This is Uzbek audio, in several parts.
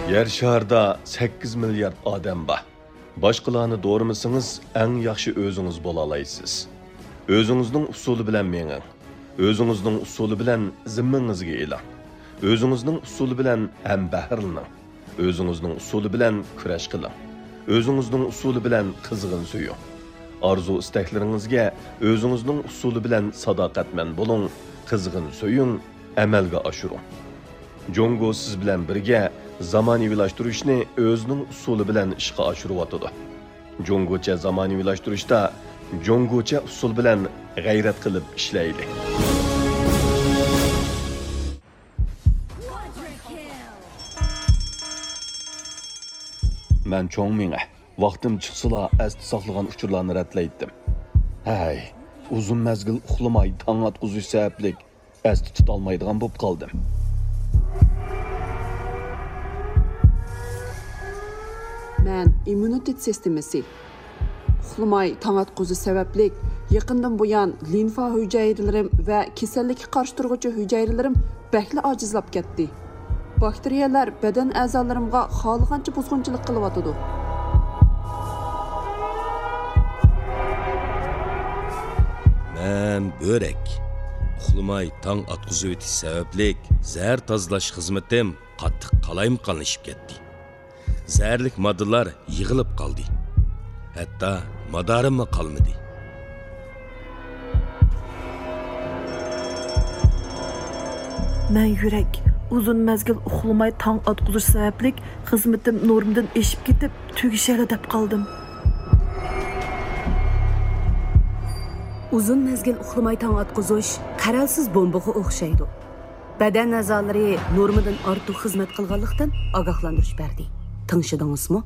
Yer şarda 8 milyard odam bor. Boshqalarni doğramasangiz, eng yaxshi o'zingiz bo'la olasiz. O'zingizning usuli bilan menging. O'zingizning usuli bilan zimmangizga eling. O'zingizning usuli bilan ham bahrlaning. O'zingizning usuli bilan kurash qiling. O'zingizning usuli bilan qizg'in suying. Arzu istaklaringizga o'zingizning usuli bilan sadoqatman bo'ling, qizg'in suying, amalga oshiring. Jongo siz bilan birga zamonaviylashtirishni o'zining usuli bilan ishga oshiryotdi. Jongocha zamonaviylashtirishda jongocha usul bilan g'ayrat qilib ishlaylik. Men cho'ngminga vaqtim chiqsala asti saqlagan uchurlarni ratlaydim. Hay, uzun mezgil uxlamay tong atquzish sabablik asti tutolmaydigan bo'lib qoldim. Men immunitet sistemasi uxlamay tong atquzish sabablik yaqindan buyon limfa hujayralarim va kasallikka qarshi turuvchi hujayralarim bakli ojizlab ketdi. Bakteriyalar badan a'zolarimga xohlagancha buzg'unchilik qilyotdi. Men börek. Uxlamay tong atquzish o'tish sabablik zahar tozalash xizmatim qattiq qalaymiqonlashib ketdi. Zərlik moddalar yığılıb qaldı. Hətta madarim qalmadı. Mən yürək uzun məzgil uxlamay tong atquzish sabablik xizmatim normdan eşib ketib tugishali deb qaldım. Uzun mezgil uxlamay tong atquzish qaralsiz bombaga o'xshaydi. Badan a'zolari normadan ortiq xizmat qilganlikdan ogohlantirish berdi. Tanışdыңызmı?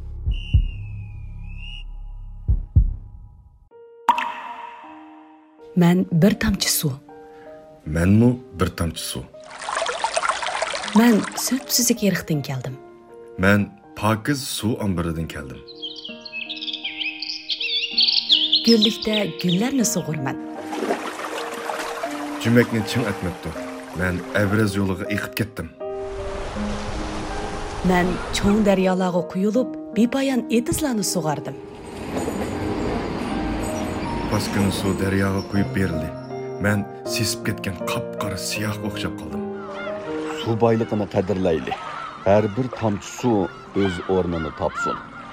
Ben bir tamçı su. Menmi bir tamçı su. Ben söpsüzlük yerikten geldim. Ben pakiz su ambiridan keldim. Güllikte güllerni sug'urman. Cümekni çim etmekti. Ben Evraz yoluga eqib ketdim. Ben çoğun deryalarga quyulup bepoyon etizlarni sug'ardim. Baskını su deryaga quyib berildi. Ben sesib ketgan qap-qara siyah o'xshab qoldim. Su boyligini qadrlaylik. Har bir tomchi suv o'z o'rnini topsin.